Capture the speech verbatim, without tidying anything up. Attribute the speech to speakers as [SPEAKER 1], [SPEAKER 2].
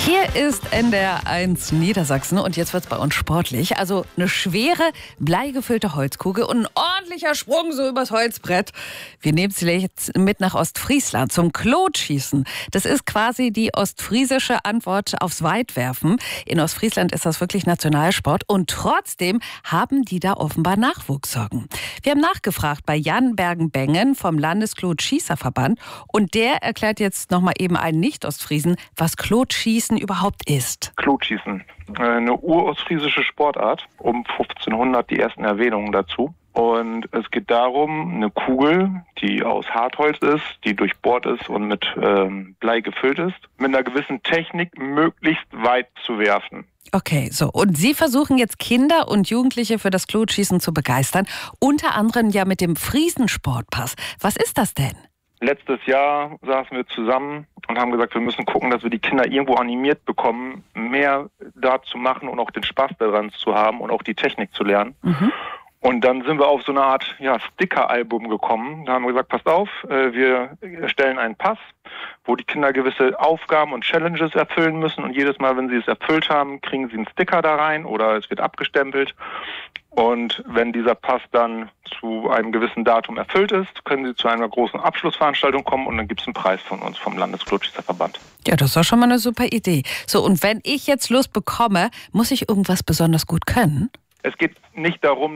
[SPEAKER 1] Hier ist N D R eins Niedersachsen und jetzt wird's bei uns sportlich. Also eine schwere, bleigefüllte Holzkugel und ein ordentlicher Sprung so übers Holzbrett. Wir nehmen Sie jetzt mit nach Ostfriesland zum Klotschießen. Das ist quasi die ostfriesische Antwort aufs Weitwerfen. In Ostfriesland ist das wirklich Nationalsport und trotzdem haben die da offenbar Nachwuchssorgen. Wir haben nachgefragt bei Jan Bergen-Bengen vom Landesklotschießerverband und der erklärt jetzt nochmal eben allen Nicht-Ostfriesen, was Klotschießen überhaupt ist.
[SPEAKER 2] Klotschießen, eine urostfriesische Sportart, um fünfzehnhundert die ersten Erwähnungen dazu. Und es geht darum, eine Kugel, die aus Hartholz ist, die durchbohrt ist und mit ähm, Blei gefüllt ist, mit einer gewissen Technik möglichst weit zu werfen.
[SPEAKER 1] Okay, so. Und Sie versuchen jetzt Kinder und Jugendliche für das Klotschießen zu begeistern, unter anderem ja mit dem Friesensportpass. Was ist das denn?
[SPEAKER 2] Letztes Jahr saßen wir zusammen und haben gesagt, wir müssen gucken, dass wir die Kinder irgendwo animiert bekommen, mehr da zu machen und auch den Spaß daran zu haben und auch die Technik zu lernen. Mhm. Und dann sind wir auf so eine Art ja, Sticker-Album gekommen. Da haben wir gesagt, passt auf, wir erstellen einen Pass, wo die Kinder gewisse Aufgaben und Challenges erfüllen müssen. Und jedes Mal, wenn sie es erfüllt haben, kriegen sie einen Sticker da rein oder es wird abgestempelt. Und wenn dieser Pass dann zu einem gewissen Datum erfüllt ist, können sie zu einer großen Abschlussveranstaltung kommen und dann gibt es einen Preis von uns, vom Landesklotschießerverband.
[SPEAKER 1] Ja, das war schon mal eine super Idee. So, und wenn ich jetzt Lust bekomme, muss ich irgendwas besonders gut können?
[SPEAKER 2] Es geht nicht darum,